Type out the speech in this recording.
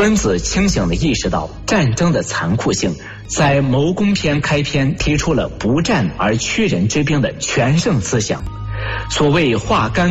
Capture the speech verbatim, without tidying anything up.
孙子清醒地意识到战争的残酷性，在谋攻篇开篇提出了不战而屈人之兵的全胜思想。所谓化干